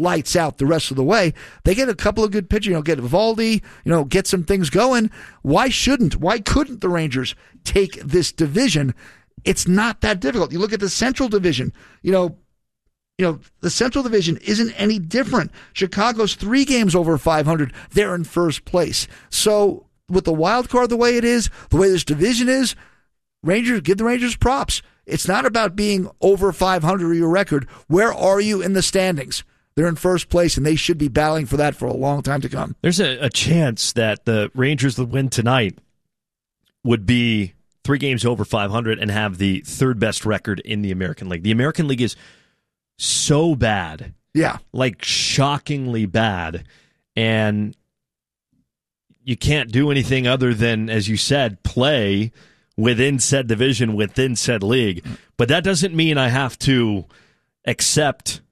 lights out the rest of the way. They get a couple of good pitchers, get Eovaldi, get some things going. Why couldn't the Rangers take this division? It's not that difficult. You look at the Central Division, the Central Division isn't any different. Chicago's 3 games over 500. They're in first place. So with the wild card the way it is, the way this division is, give the Rangers props. It's not about being over 500 or your record. Where are you in the standings? They're in first place, and they should be battling for that for a long time to come. There's a chance that the Rangers that win tonight would be 3 games over 500 and have the 3rd best record in the American League. The American League is so bad. Yeah. Like shockingly bad. And you can't do anything other than, as you said, play within said division, within said league. But that doesn't mean I have to accept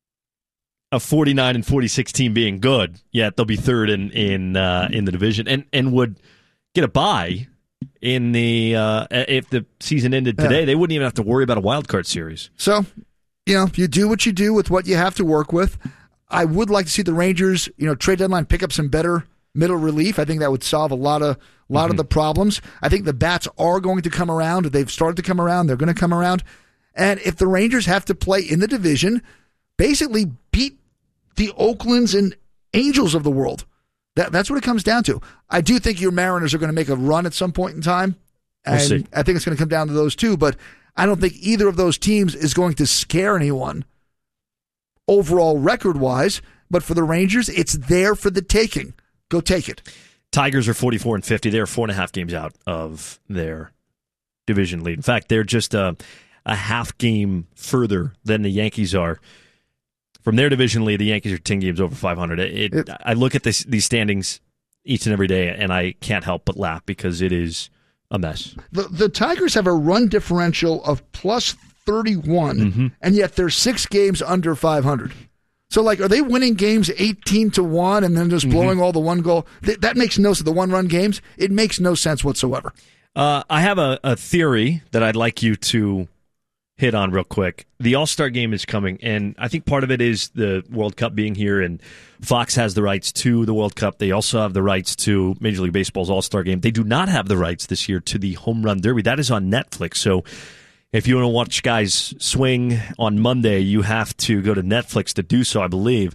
a 49 and 46 team being good. Yet they'll be 3rd in the division and would get a bye in the if the season ended today. They wouldn't even have to worry about a wild card series. So, you do what you do with what you have to work with. I would like to see the Rangers, trade deadline pick up some better middle relief. I think that would solve a lot of the problems. I think the bats are going to come around. They've started to come around. They're going to come around. And if the Rangers have to play in the division, basically beat the Oaklands and Angels of the world. That's what it comes down to. I do think your Mariners are going to make a run at some point in time. And we'll see. I think it's going to come down to those two, but I don't think either of those teams is going to scare anyone overall record-wise. But for the Rangers, it's there for the taking. Go take it. Tigers are 44 and 50. They're 4.5 games out of their division lead. In fact, they're just a half game further than the Yankees are. From their division lead, the Yankees are 10 games over 500. I look at these standings each and every day, and I can't help but laugh because it is a mess. The Tigers have a run differential of plus 31, and yet they're 6 games under 500. So, are they winning games 18-1 and then just blowing all the one goal? That makes no sense. The one-run games, it makes no sense whatsoever. I have a theory that I'd like you to hit on real quick. The All-Star Game is coming, and I think part of it is the World Cup being here, and Fox has the rights to the World Cup. They also have the rights to Major League Baseball's All-Star Game. They do not have the rights this year to the Home Run Derby. That is on Netflix, so if you want to watch guys swing on Monday, you have to go to Netflix to do so, I believe.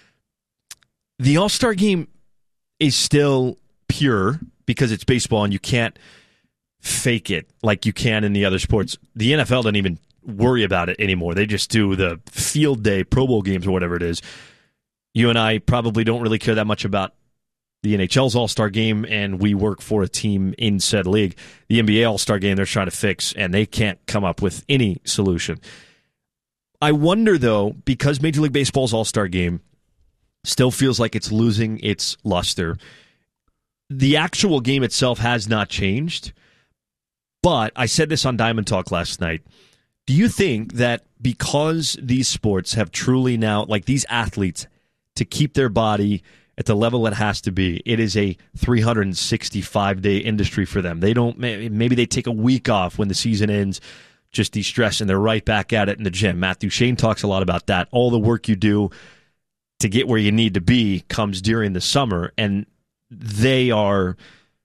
The All-Star Game is still pure because it's baseball, and you can't fake it like you can in the other sports. The NFL doesn't even worry about it anymore. They just do the field day Pro Bowl games or whatever it is. You and I probably don't really care that much about the NHL's All-Star Game, and we work for a team in said league. The NBA All-Star Game they're trying to fix, and they can't come up with any solution. I wonder, though, because Major League Baseball's All-Star Game still feels like it's losing its luster, the actual game itself has not changed. But I said this on Diamond Talk last night. Do you think that because these sports have truly now, these athletes, to keep their body at the level it has to be, it is a 365-day industry for them? They don't, maybe they take a week off when the season ends, just de-stress, and they're right back at it in the gym. Matthew Shane talks a lot about that. All the work you do to get where you need to be comes during the summer, and they are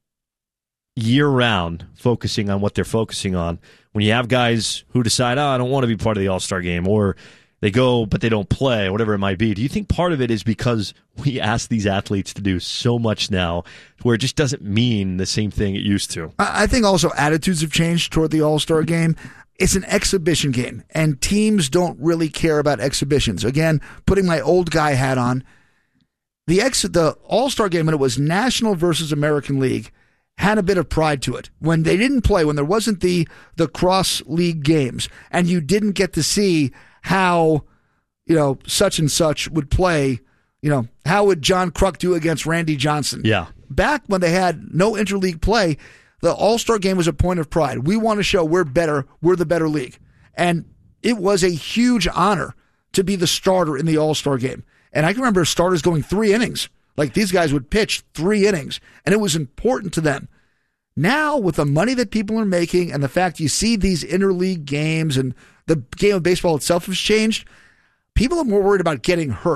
year-round focusing on what they're focusing on. When you have guys who decide, I don't want to be part of the All-Star Game, or they go but they don't play, or whatever it might be, do you think part of it is because we ask these athletes to do so much now where it just doesn't mean the same thing it used to? I think also attitudes have changed toward the All-Star Game. It's an exhibition game, and teams don't really care about exhibitions. Again, putting my old guy hat on, the All-Star Game, when it was National versus American League, had a bit of pride to it. When they didn't play, when there wasn't the cross-league games, and you didn't get to see how, such and such would play, how would John Kruk do against Randy Johnson? Yeah. Back when they had no interleague play, the All-Star Game was a point of pride. We want to show we're better, we're the better league. And it was a huge honor to be the starter in the All-Star Game. And I can remember starters going 3 innings. These guys would pitch 3 innings, and it was important to them. Now, with the money that people are making and the fact you see these interleague games and the game of baseball itself has changed, people are more worried about getting hurt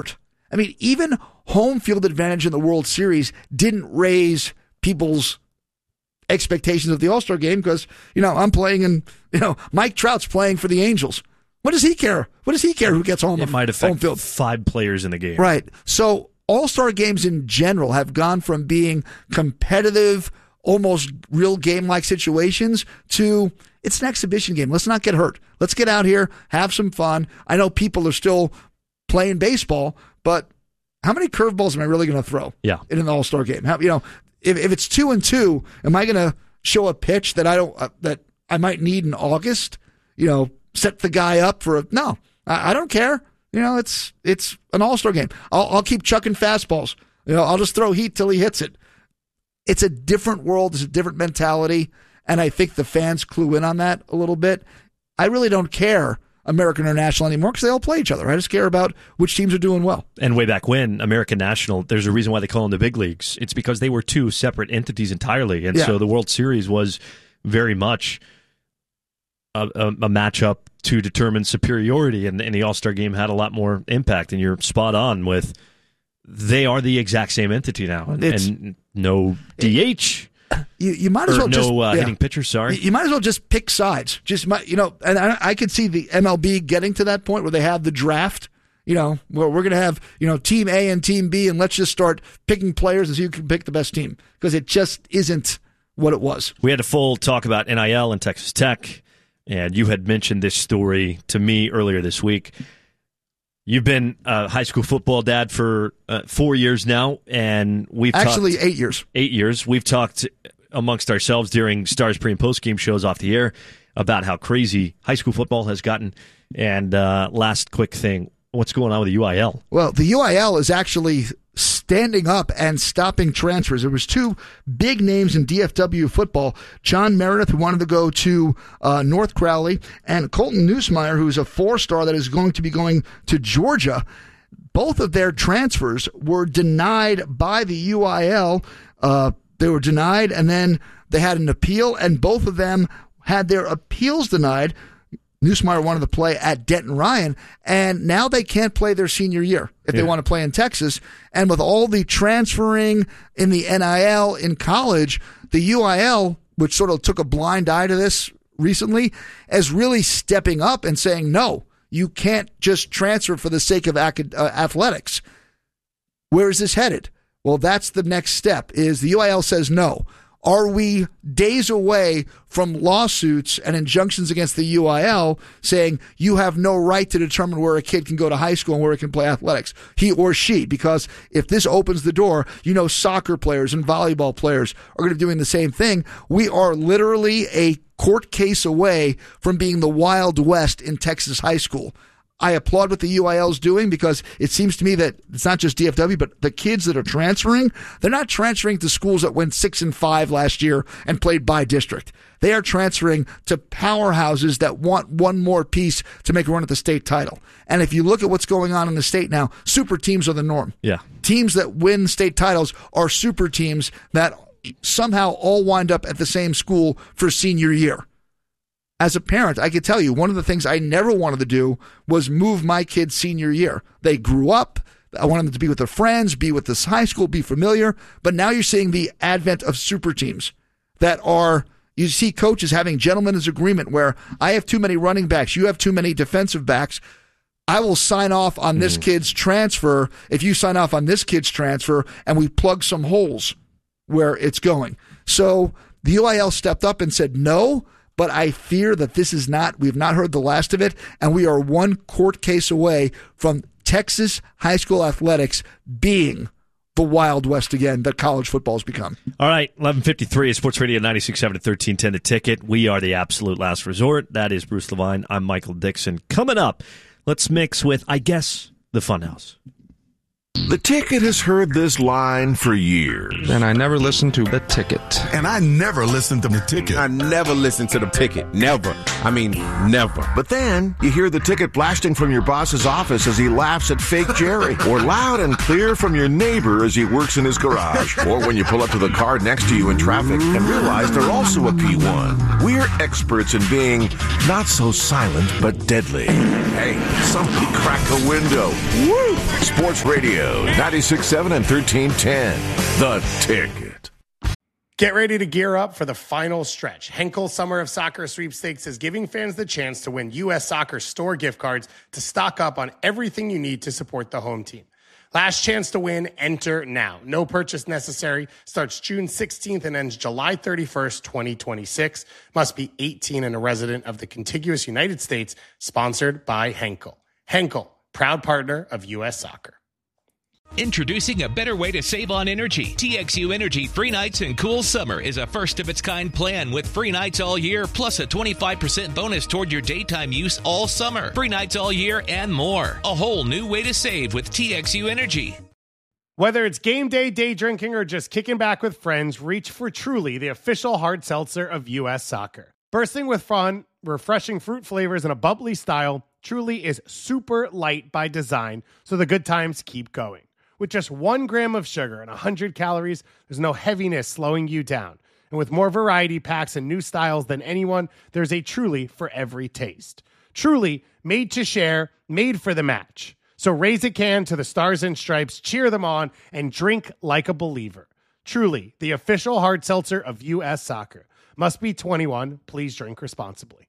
I mean, even home field advantage in the World Series didn't raise people's expectations of the All-Star game because, I'm playing and, Mike Trout's playing for the Angels. What does he care? What does he care who gets home? It might affect home field? 5 players in the game. Right. So All-Star games in general have gone from being competitive, almost real game-like situations to it's an exhibition game. Let's not get hurt. Let's get out here, have some fun. I know people are still playing baseball, but how many curveballs am I really going to throw in an All-Star game? If it's 2-2, am I going to show a pitch that that I might need in August? Set the guy up for no. I don't care. It's an All-Star game. I'll keep chucking fastballs. I'll just throw heat till he hits it. It's a different world. It's a different mentality, and I think the fans clue in on that a little bit. I really don't care American or National anymore because they all play each other. I just care about which teams are doing well. And way back when, American National, there's a reason why they call them the big leagues. It's because they were 2 separate entities entirely, and so the World Series was very much a matchup to determine superiority, and the All-Star game had a lot more impact, and you're spot on with they are the exact same entity now, and no DH. You might as well hitting pitchers. Sorry, you might as well just pick sides. And I could see the MLB getting to that point where they have the draft. Where we're going to have Team A and Team B, and let's just start picking players and so you can pick the best team because it just isn't what it was. We had a full talk about NIL and Texas Tech. And you had mentioned this story to me earlier this week. You've been a high school football dad for 4 years now, and we've actually 8 years. 8 years. We've talked amongst ourselves during Stars pre- and post-game shows off the air about how crazy high school football has gotten. And last quick thing, what's going on with the UIL? Well, the UIL is actually standing up and stopping transfers. There was 2 big names in DFW football. John Meredith, who wanted to go to North Crowley, and Colton Neusmeyer, who's a 4-star that is going to be going to Georgia. Both of their transfers were denied by the UIL. They were denied, and then they had an appeal, and both of them had their appeals denied. Neusmeyer wanted to play at Denton Ryan, and now they can't play their senior year if they want to play in Texas. And with all the transferring in the NIL in college, the UIL, which sort of took a blind eye to this recently, is really stepping up and saying, no, you can't just transfer for the sake of athletics. Where is this headed? Well, that's the next step, is the UIL says no. Are we days away from lawsuits and injunctions against the UIL saying you have no right to determine where a kid can go to high school and where he can play athletics, he or she? Because if this opens the door, soccer players and volleyball players are going to be doing the same thing. We are literally a court case away from being the Wild West in Texas high school. I applaud what the UIL is doing because it seems to me that it's not just DFW, but the kids that are transferring, they're not transferring to schools that went 6-5 last year and played by district. They are transferring to powerhouses that want one more piece to make a run at the state title. And if you look at what's going on in the state now, super teams are the norm. Yeah. Teams that win state titles are super teams that somehow all wind up at the same school for senior year. As a parent, I could tell you one of the things I never wanted to do was move my kids senior year. They grew up. I wanted them to be with their friends, be with this high school, be familiar. But now you're seeing the advent of super teams that are, you see coaches having gentlemen's agreement where I have too many running backs, you have too many defensive backs. I will sign off on this kid's transfer if you sign off on this kid's transfer, and we plug some holes where it's going. So the UIL stepped up and said no. But I fear that this is not, we've not heard the last of it, and we are one court case away from Texas high school athletics being the Wild West again that college football has become. All right, 11:53 Sports Radio 96.7 at 1310 The Ticket. We are the absolute last resort. That is Bruce Levine. I'm Michael Dixon. Coming up, let's mix with, I guess, the Funhouse. The Ticket has heard this line for years. And I never listened to The Ticket. And I never listened to The Ticket. I never listened to The Ticket. Never. I mean, never. But then you hear The Ticket blasting from your boss's office as he laughs at fake Jerry, or loud and clear from your neighbor as he works in his garage, or when you pull up to the car next to you in traffic and realize they're also a P1. We're experts in being not so silent but deadly. Hey, somebody crack a window. Woo! Sports Radio. 96.7 and 1310. The Ticket. Get ready to gear up for the final stretch. Henkel Summer of Soccer Sweepstakes is giving fans the chance to win U.S. Soccer store gift cards to stock up on everything you need to support the home team. Last chance to win, enter now. No purchase necessary. Starts June 16th and ends July 31st, 2026. Must be 18 and a resident of the contiguous United States. Sponsored by Henkel. Henkel, proud partner of U.S. Soccer. Introducing a better way to save on energy. TXU Energy Free Nights and Cool Summer is a first-of-its-kind plan with free nights all year, plus a 25% bonus toward your daytime use all summer. Free nights all year and more. A whole new way to save with TXU Energy. Whether it's game day, day drinking, or just kicking back with friends, reach for Truly, the official hard seltzer of U.S. Soccer. Bursting with fun, refreshing fruit flavors, and a bubbly style, Truly is super light by design, so the good times keep going. With just 1 gram of sugar and 100 calories, there's no heaviness slowing you down. And with more variety packs and new styles than anyone, there's a Truly for every taste. Truly, made to share, made for the match. So raise a can to the Stars and Stripes, cheer them on, and drink like a believer. Truly, the official hard seltzer of U.S. Soccer. Must be 21. Please drink responsibly.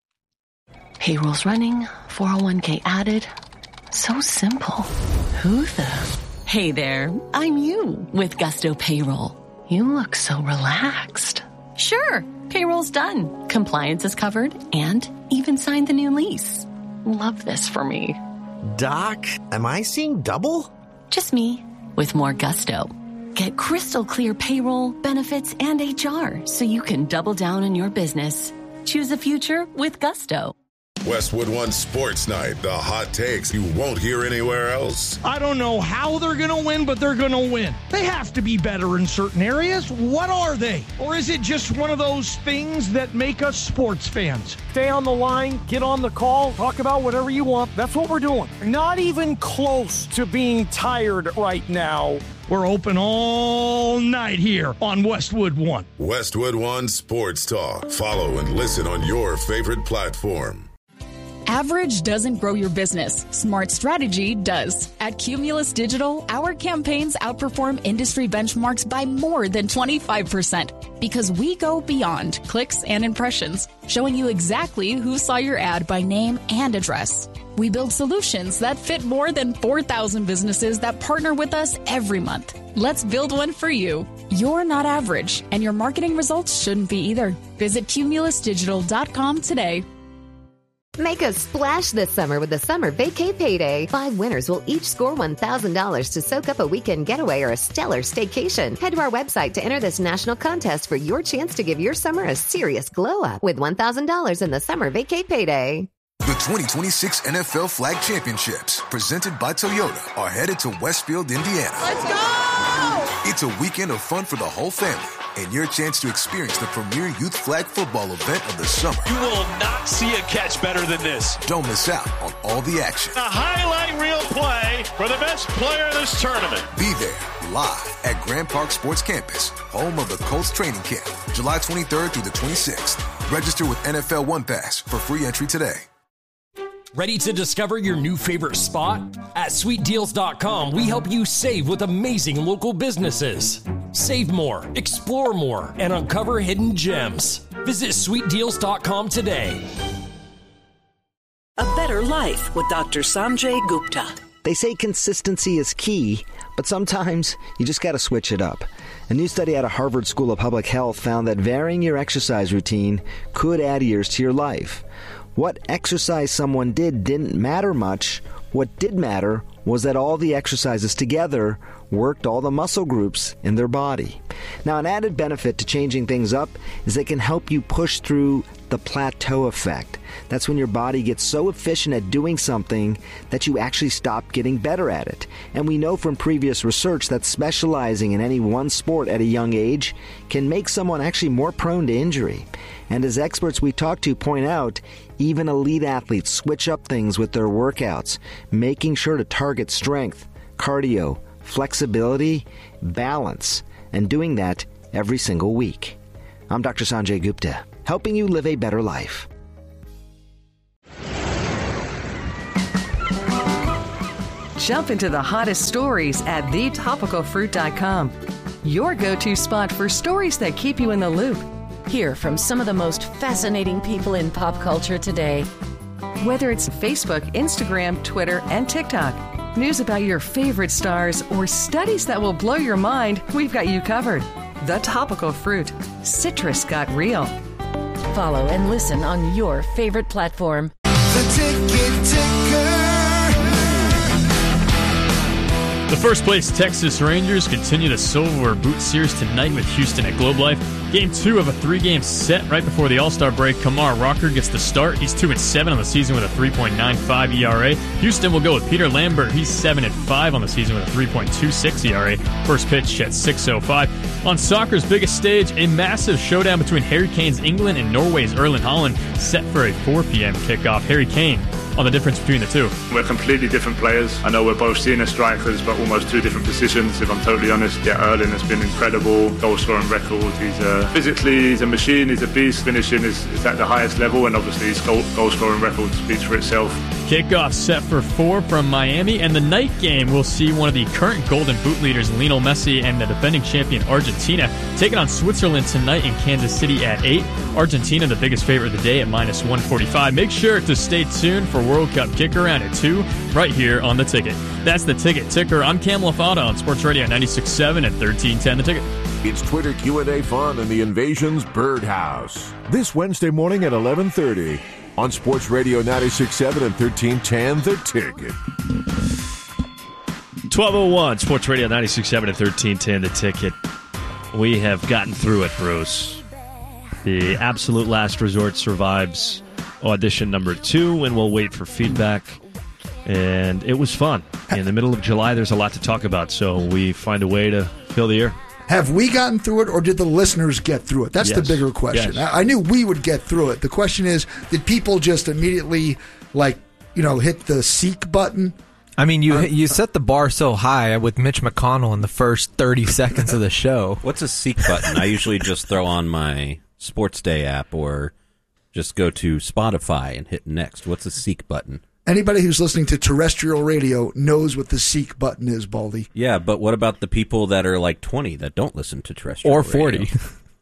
Payroll's running, 401k added. So simple. Who the... Hey there, I'm you with Gusto Payroll. You look so relaxed. Sure, payroll's done. Compliance is covered and even signed the new lease. Love this for me. Doc, am I seeing double? Just me with more Gusto. Get crystal clear payroll, benefits, and HR so you can double down on your business. Choose a future with Gusto. Westwood One Sports Night, the hot takes you won't hear anywhere else. I don't know how they're going to win, but they're going to win. They have to be better in certain areas. What are they? Or is it just one of those things that make us sports fans? Stay on the line, get on the call, talk about whatever you want. That's what we're doing. Not even close to being tired right now. We're open all night here on Westwood One. Westwood One Sports Talk. Follow and listen on your favorite platform. Average doesn't grow your business. Smart strategy does. At Cumulus Digital, our campaigns outperform industry benchmarks by more than 25% because we go beyond clicks and impressions, showing you exactly who saw your ad by name and address. We build solutions that fit more than 4,000 businesses that partner with us every month. Let's build one for you. You're not average, and your marketing results shouldn't be either. Visit cumulusdigital.com today. Make a splash this summer with the Summer Vacay Payday. 5 winners will each score $1,000 to soak up a weekend getaway or a stellar staycation. Head to our website to enter this national contest for your chance to give your summer a serious glow up with $1,000 in the Summer Vacay Payday. The 2026 NFL Flag Championships, presented by Toyota, are headed to Westfield, Indiana. Let's go! It's a weekend of fun for the whole family and your chance to experience the premier youth flag football event of the summer. You will not see a catch better than this. Don't miss out on all the action. A highlight reel play for the best player of this tournament. Be there live at Grand Park Sports Campus, home of the Colts training camp, July 23rd through the 26th. Register with NFL One Pass for free entry today. Ready to discover your new favorite spot? At SweetDeals.com, we help you save with amazing local businesses. Save more, explore more, and uncover hidden gems. Visit SweetDeals.com today. A better life with Dr. Sanjay Gupta. They say consistency is key, but sometimes you just got to switch it up. A new study out of Harvard School of Public Health found that varying your exercise routine could add years to your life. What exercise someone did didn't matter much. What did matter was that all the exercises together worked all the muscle groups in their body. Now, an added benefit to changing things up is they can help you push through the plateau effect. That's when your body gets so efficient at doing something that you actually stop getting better at it. And we know from previous research that specializing in any one sport at a young age can make someone actually more prone to injury. And as experts we talk to point out, even elite athletes switch up things with their workouts, making sure to target strength, cardio, flexibility, balance, and doing that every single week. I'm Dr. Sanjay Gupta, helping you live a better life. Jump into the hottest stories at thetopicalfruit.com. Your go-to spot for stories that keep you in the loop. Hear from some of the most fascinating people in pop culture today. Whether it's Facebook, Instagram, Twitter, and TikTok, news about your favorite stars, or studies that will blow your mind, we've got you covered. The Topical Fruit. Citrus got real. Follow and listen on your favorite platform. The Ticket Ticker. The first place Texas Rangers continue the Silver Boot Series tonight with Houston at Globe Life. Game 2 of a 3-game set right before the All-Star break. Kumar Rocker gets the start. He's 2-7 on the season with a 3.95 ERA. Houston will go with Peter Lambert. He's 7-5 on the season with a 3.26 ERA. First pitch at 6:05. On soccer's biggest stage, a massive showdown between Harry Kane's England and Norway's Erling Haaland set for a 4 p.m. kickoff. Harry Kane on the difference between the two. We're completely different players. I know we're both senior strikers, but almost two different positions, if I'm totally honest. Yeah, Erling has been incredible. Goal-scoring record. He's a machine, he's a beast. Finishing is at the highest level, and obviously his goal-scoring record speaks for itself. Kickoff set for 4 from Miami, and the night game will see one of the current Golden Boot leaders, Lionel Messi, and the defending champion Argentina taking on Switzerland tonight in Kansas City at 8. Argentina, the biggest favorite of the day, at -145. Make sure to stay tuned for World Cup Kick-Around at 2 right here on The Ticket. That's The Ticket Ticker. I'm Cam Lafata on Sports Radio 96.7 and 1310 The Ticket. It's Twitter Q&A fun in the Invasion's Birdhouse. This Wednesday morning at 11:30 on Sports Radio 96.7 and 1310 The Ticket. 12:01, Sports Radio 96.7 and 1310 The Ticket. We have gotten through it, Bruce. The Absolute Last Resort survives audition number 2, and we'll wait for feedback. And it was fun. In the middle of July, there's a lot to talk about, so we find a way to fill the air. Have we gotten through it, or did the listeners get through it? That's the bigger question. Yes. I knew we would get through it. The question is, did people just immediately, hit the seek button? I mean, you set the bar so high with Mitch McConnell in the first 30 seconds of the show. What's a seek button? I usually just throw on my Sports Day app or just go to Spotify and hit next. What's a seek button? Anybody who's listening to terrestrial radio knows what the seek button is, Baldy. Yeah, but what about the people that are like 20 that don't listen to terrestrial or 40? Radio?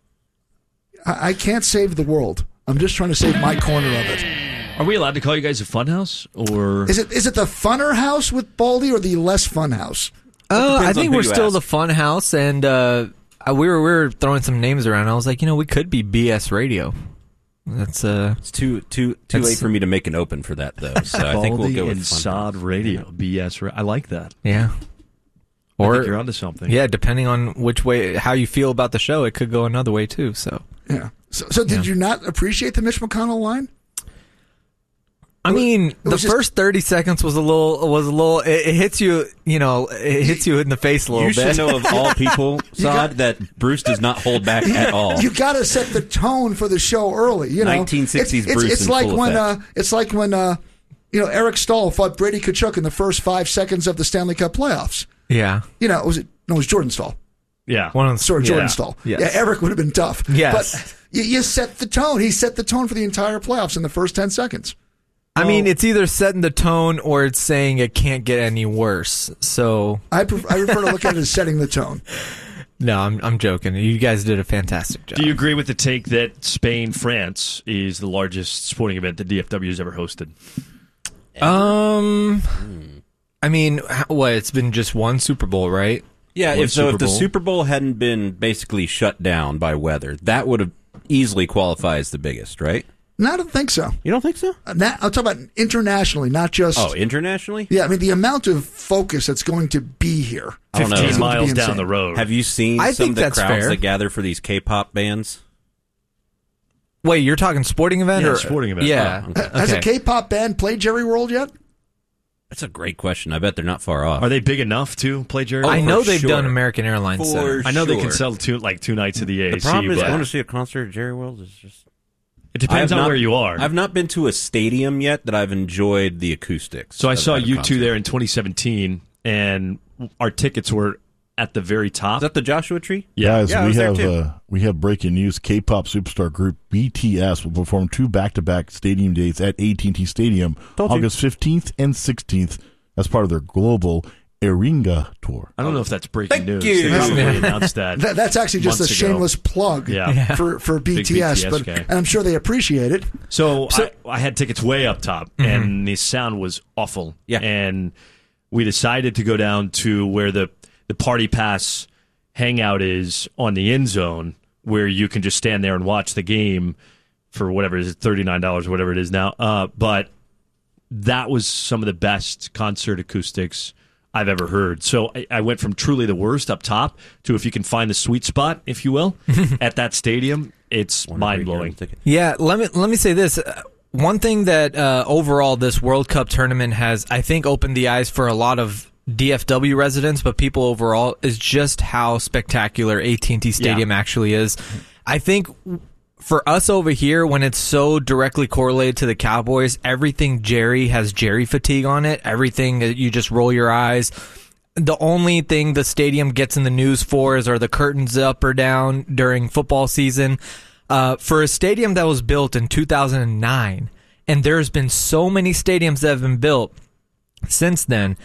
I can't save the world. I'm just trying to save my corner of it. Are we allowed to call you guys a fun house? Or is it the funner house with Baldy or the less fun house? I think we're still the fun house, and we were throwing some names around. I was like, we could be BS Radio. That's it's too late for me to make an open for that though. So I think we'll go with Sod Radio, BS. I like that. Yeah, I think you're onto something. Yeah, depending on which way, how you feel about the show, it could go another way too. So yeah. So did you not appreciate the Mitch McConnell line? I mean, the first 30 seconds was a little. It hits you, it hits you in the face a little bit. You should know of all people, Sod, that Bruce does not hold back at all. You got to set the tone for the show early. 1960s Bruce. It's like when Eric Stahl fought Brady Tkachuk in the first 5 seconds of the Stanley Cup playoffs. Yeah. It was Jordan Stahl. Yeah. Jordan Stahl. Yes. Yeah, Eric would have been tough. Yes. But you set the tone. He set the tone for the entire playoffs in the first 10 seconds. I mean, it's either setting the tone or it's saying it can't get any worse. So I prefer to look at it as setting the tone. No, I'm joking. You guys did a fantastic job. Do you agree with the take that Spain-France is the largest sporting event that DFW has ever hosted? I mean, it's been just one Super Bowl, right? Yeah, if the Super Bowl hadn't been basically shut down by weather, that would have easily qualified as the biggest, right? No, I don't think so. You don't think so? I'm talking about internationally, not just... Oh, internationally? Yeah, I mean, the amount of focus that's going to be here. 15 miles down the road. Have you seen some of the crowds that gather for these K-pop bands? Wait, you're talking sporting event? Yeah, or sporting event. Yeah. Oh, Has a K-pop band played Jerry World yet? That's a great question. I bet they're not far off. Are they big enough to play Jerry? I know they've sure. done American Airlines Center. I know they can sell two nights of the AAC. The problem is, but I want to see a concert at Jerry World. Is just it depends on where you are. I've not been to a stadium yet that I've enjoyed the acoustics. So I saw at a U2 concert. there in 2017, and our tickets were at the very top. Is that the Joshua Tree? Yeah. Guys, Yeah, I was there too. we have breaking news. K-pop superstar group BTS will perform 2 back-to-back stadium dates at AT&T Stadium, Told you. August 15th and 16th, as part of their global Eringa tour. I don't know if that's breaking Thank news. you. They probably announced that. That's actually just a months ago. shameless plug for Big BTS, but guy. and I'm sure they appreciate it. So I had tickets way up top, and the sound was awful. Yeah. And we decided to go down to where the Party Pass hangout is on the end zone, where you can just stand there and watch the game for whatever it is, $39 or whatever it is now. But that was some of the best concert acoustics I've ever heard. So I went from truly the worst up top to, if you can find the sweet spot, if you will, at that stadium, it's mind-blowing. Yeah, let me say this. One thing that overall this World Cup tournament has, I think, opened the eyes for a lot of DFW residents, but people overall, is just how spectacular AT&T Stadium actually is. I think for us over here, when it's so directly correlated to the Cowboys, everything Jerry has Jerry fatigue on it. Everything that you just roll your eyes. The only thing the stadium gets in the news for is, are the curtains up or down during football season. For a stadium that was built in 2009, and there's been so many stadiums that have been built since then,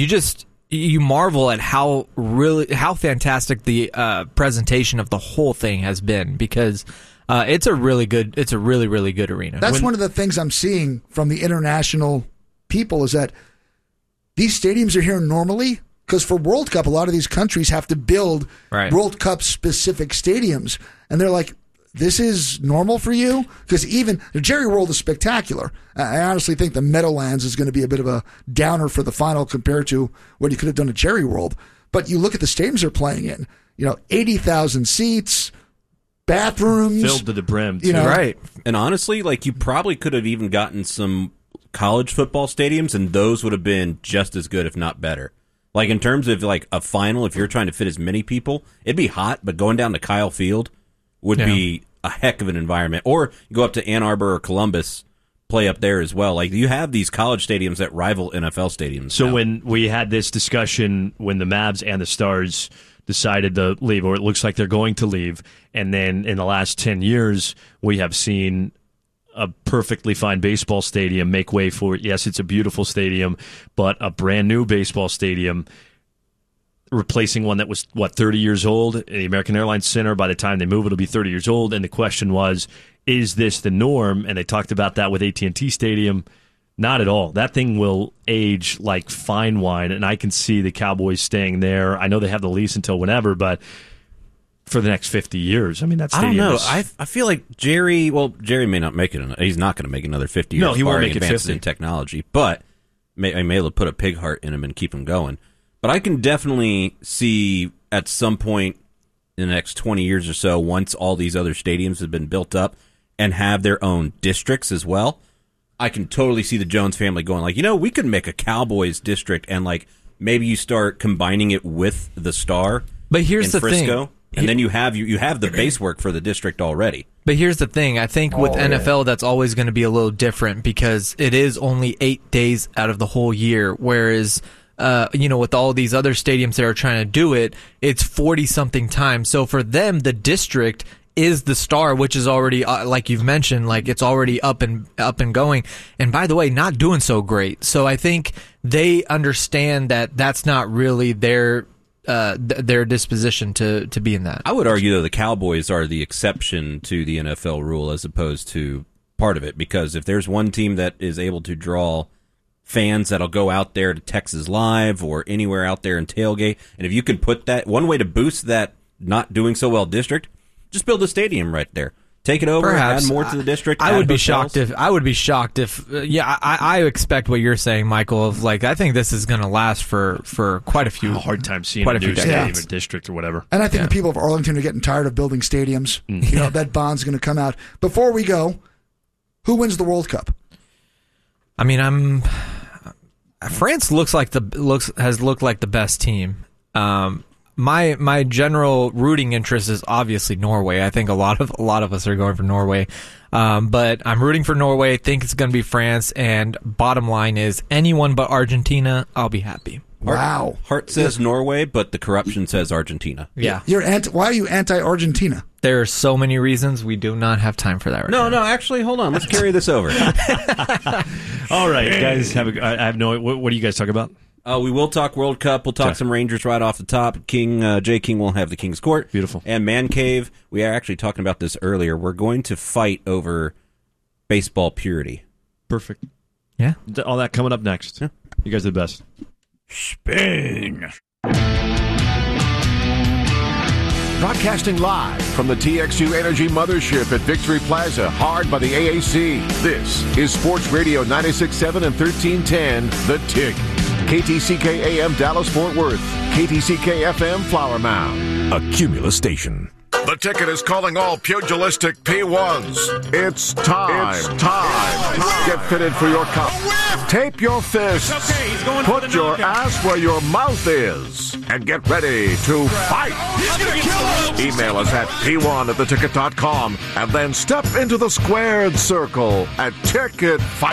you marvel at how fantastic the presentation of the whole thing has been, because it's a really good arena. That's one of the things I'm seeing from the international people, is that these stadiums are here normally, because for World Cup, a lot of these countries have to build World Cup specific stadiums, and they're like, this is normal for you? Because even the Jerry World is spectacular. I honestly think the Meadowlands is going to be a bit of a downer for the final compared to what you could have done at Jerry World. But you look at the stadiums they're playing in, 80,000 seats, bathrooms. Filled to the brim, too. Right. And honestly, you probably could have even gotten some college football stadiums, and those would have been just as good, if not better. In terms of a final, if you're trying to fit as many people, it'd be hot, but going down to Kyle Field would be a heck of an environment. Or you go up to Ann Arbor or Columbus, play up there as well. You have these college stadiums that rival NFL stadiums. So now. when we had this discussion, when the Mavs and the Stars decided to leave, or it looks like they're going to leave, and then in the last 10 years, we have seen a perfectly fine baseball stadium make way for, yes, it's a beautiful stadium, but a brand new baseball stadium replacing one that was 30 years old. The American Airlines Center, by the time they move, it'll be 30 years old. And the question was, is this the norm? And they talked about that with AT&T Stadium. Not at all. That thing will age like fine wine, and I can see the Cowboys staying there. I know they have the lease until whenever, but for the next 50 years, that stadium I don't know. is... I feel like Jerry may not make it. He's not going to make another 50 years. No, he won't make it advances 50. in technology, but I may have put a pig heart in him and keep him going. But I can definitely see at some point in the next 20 years or so, once all these other stadiums have been built up and have their own districts as well, I can totally see the Jones family going we could make a Cowboys district, and maybe you start combining it with the Star. But here's in the Frisco, thing. And then you have the base work for the district already. But here's the thing. I think with NFL, that's always going to be a little different, because it is only 8 days out of the whole year, whereas with all these other stadiums that are trying to do it, it's 40-something times. So for them, the district is the Star, which is already, like you've mentioned, it's already up and going. And by the way, not doing so great. So I think they understand that that's not really their disposition to be in that. I would argue, though, the Cowboys are the exception to the NFL rule as opposed to part of it, because if there's one team that is able to draw fans that'll go out there to Texas Live or anywhere out there and tailgate, and if you can put that, one way to boost that not doing so well district, just build a stadium right there. Take it over, Perhaps. add more to the district. I would be hotels. shocked if I expect what you're saying, Michael, of like, I think this is going to last for quite a few. A hard time seeing quite a a few new stadium decades. or district or whatever. And I think the people of Arlington are getting tired of building stadiums. You know, that bond's going to come out. Before we go, who wins the World Cup? I mean, France has looked like the best team. My general rooting interest is obviously Norway. I think a lot of us are going for Norway, but I'm rooting for Norway. Think it's going to be France. And bottom line is, anyone but Argentina, I'll be happy. Wow. Heart says Norway, but the corruption says Argentina. Yeah. Why are you anti-Argentina? There are so many reasons. We do not have time for that right now. No, actually, hold on. Let's carry this over. All right, guys. I have no. What do you guys talk about? We will talk World Cup. We'll talk some Rangers right off the top. Jay King will have the King's Court. Beautiful. And Man Cave. We are actually talking about this earlier. We're going to fight over baseball purity. Perfect. Yeah. All that coming up next. Yeah. You guys are the best. Spain. Broadcasting live from the TXU Energy Mothership at Victory Plaza, hard by the AAC. This is Sports Radio 96.7 and 1310, The Tick. KTCK AM Dallas-Fort Worth. KTCK FM Flower Mound. A Cumulus station. The Ticket is calling all pugilistic P1s. It's time. Get fitted for your cup. Tape your fists. Put your ass where your mouth is. And get ready to fight. Email us at p1@theticket.com and then step into the squared circle at Ticket Fight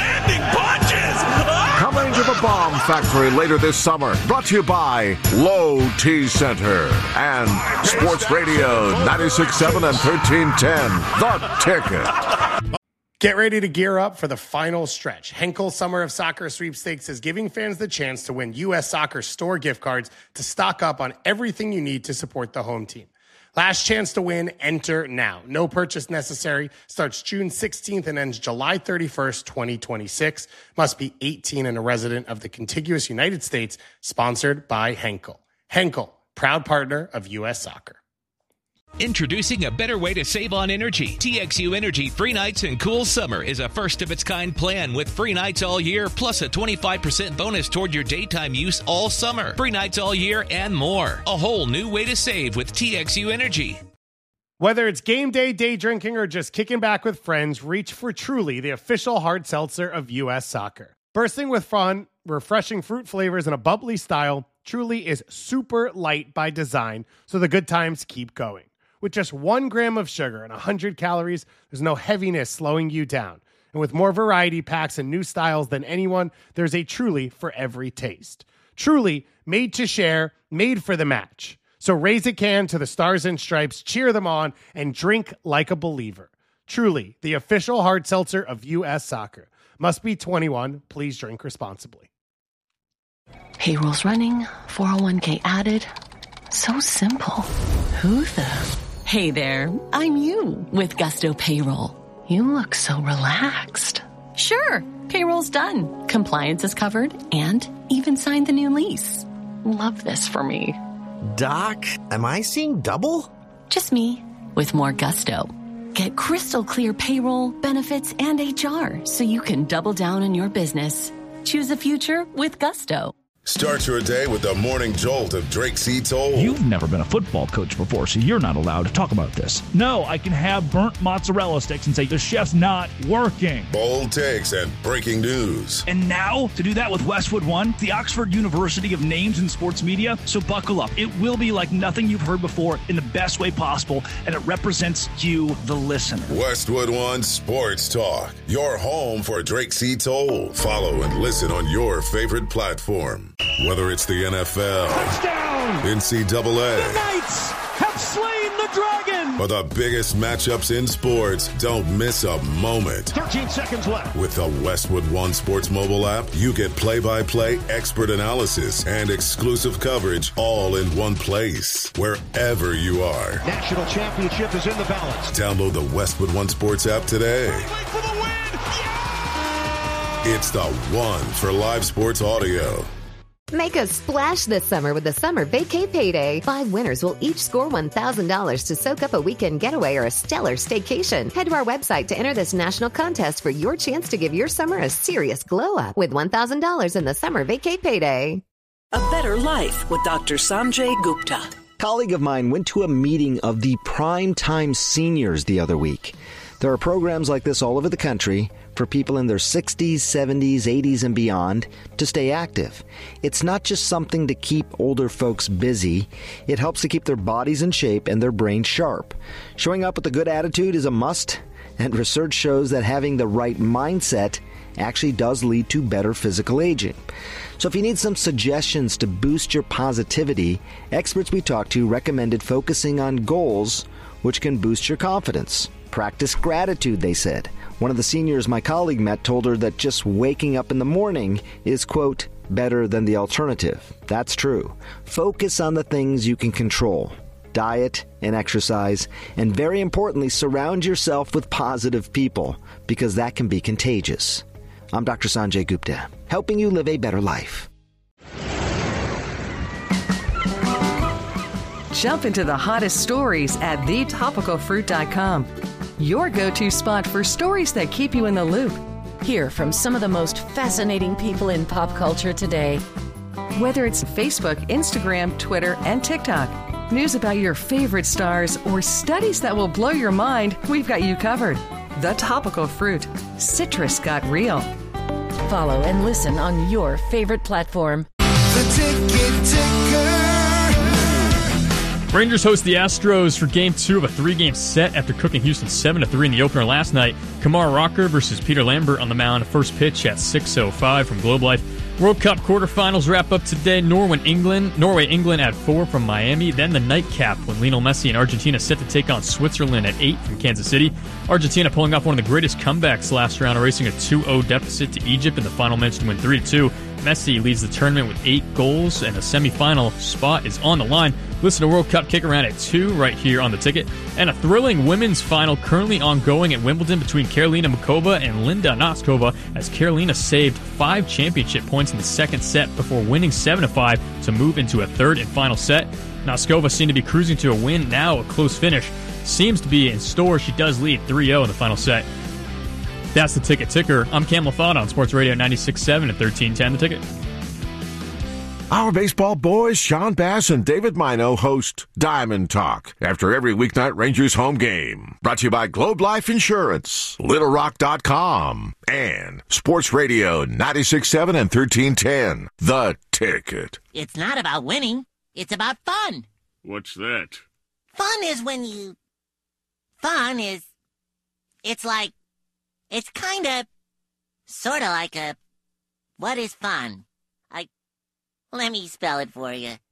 Night. Coming to the Bomb Factory later this summer. Brought to you by Low T Center and Sports Radio 96.7 and 1310. The Ticket. Get ready to gear up for the final stretch. Henkel Summer of Soccer Sweepstakes is giving fans the chance to win U.S. Soccer store gift cards to stock up on everything you need to support the home team. Last chance to win, enter now. No purchase necessary. Starts June 16th and ends July 31st, 2026. Must be 18 and a resident of the contiguous United States. Sponsored by Henkel. Henkel, proud partner of U.S. Soccer. Introducing a better way to save on energy. TXU Energy Free Nights and Cool Summer is a first-of-its-kind plan with free nights all year, plus a 25% bonus toward your daytime use all summer. Free nights all year and more. A whole new way to save with TXU Energy. Whether it's game day, day drinking, or just kicking back with friends, reach for Truly, the official hard seltzer of U.S. Soccer. Bursting with fun, refreshing fruit flavors, and a bubbly style, Truly is super light by design, so the good times keep going. With just 1 gram of sugar and 100 calories, there's no heaviness slowing you down. And with more variety packs and new styles than anyone, there's a Truly for every taste. Truly, made to share, made for the match. So raise a can to the Stars and Stripes, cheer them on, and drink like a believer. Truly, the official hard seltzer of U.S. Soccer. Must be 21. Please drink responsibly. Payroll's running, 401k added. So simple. Who the... Hey there, I'm you with Gusto Payroll. You look so relaxed. Sure, payroll's done. Compliance is covered and even signed the new lease. Love this for me. Doc, am I seeing double? Just me with more Gusto. Get crystal clear payroll, benefits, and HR so you can double down on your business. Choose a future with Gusto. Start your day with the morning jolt of Drake C. Toll. You've never been a football coach before, so you're not allowed to talk about this. No, I can have burnt mozzarella sticks and say the chef's not working. Bold takes and breaking news. And now, to do that with Westwood One, the Oxford University of names in sports media. So buckle up. It will be like nothing you've heard before in the best way possible, and it represents you, the listener. Westwood One Sports Talk, your home for Drake C. Toll. Follow and listen on your favorite platform. Whether it's the NFL, touchdown, NCAA, the Knights have slain the dragon, or the biggest matchups in sports, don't miss a moment. 13 seconds left. With the Westwood One Sports mobile app, you get play-by-play, expert analysis, and exclusive coverage all in one place, wherever you are. National championship is in the balance. Download the Westwood One Sports app today. For the win! Yeah! It's the one for live sports audio. Make a splash this summer with the Summer Vacay Payday. 5 winners will each score $1,000 to soak up a weekend getaway or a stellar staycation. Head to our website to enter this national contest for your chance to give your summer a serious glow-up with $1,000 in the Summer Vacay Payday. A Better Life with Dr. Sanjay Gupta. A colleague of mine went to a meeting of the Primetime Seniors the other week. There are programs like this all over the country for people in their 60s, 70s, 80s, and beyond to stay active. It's not just something to keep older folks busy. It helps to keep their bodies in shape and their brains sharp. Showing up with a good attitude is a must, and research shows that having the right mindset actually does lead to better physical aging. So if you need some suggestions to boost your positivity, experts we talked to recommended focusing on goals which can boost your confidence. Practice gratitude, they said. One of the seniors my colleague met told her that just waking up in the morning is, quote, better than the alternative. That's true. Focus on the things you can control. Diet and exercise, and very importantly, surround yourself with positive people, because that can be contagious. I'm Dr. Sanjay Gupta, helping you live a better life. Jump into the hottest stories at thetopicalfruit.com. Your go-to spot for stories that keep you in the loop. Hear from some of the most fascinating people in pop culture today. Whether it's Facebook, Instagram, Twitter, and TikTok, news about your favorite stars, or studies that will blow your mind, we've got you covered. The Topical Fruit. Citrus got real. Follow and listen on your favorite platform. The Ticket Ticker. Rangers host the Astros for Game 2 of a 3-game set after cooking Houston 7-3 in the opener last night. Kumar Rocker versus Peter Lambert on the mound. First pitch at 6:05 from Globe Life. World Cup quarterfinals wrap up today. Norway, England at 4 from Miami. Then the nightcap when Lionel Messi and Argentina set to take on Switzerland at 8 from Kansas City. Argentina pulling off one of the greatest comebacks last round, erasing a 2-0 deficit to Egypt in the final minutes to win 3-2. Messi leads the tournament with 8 goals, and a semifinal spot is on the line. Listen to World Cup Kick Around at 2 right here on the ticket. And a thrilling women's final currently ongoing at Wimbledon between Karolina Muchova and Linda Noskova, as Karolina saved 5 championship points in the second set before winning 7-5 to move into a third and final set. Noskova seemed to be cruising to a win. Now a close finish seems to be in store. She does lead 3-0 in the final set. That's the Ticket Ticker. I'm Cam Lafon on Sports Radio 96.7 at 1310 The Ticket. Our baseball boys, Sean Bass and David Mino, host Diamond Talk after every weeknight Rangers home game. Brought to you by Globe Life Insurance, LittleRock.com, and Sports Radio 96.7 and 1310 The Ticket. It's not about winning. It's about fun. What's that? Fun is when you... Fun is... It's like... It's kind of... Sort of like a... What is fun? Let me spell it for you.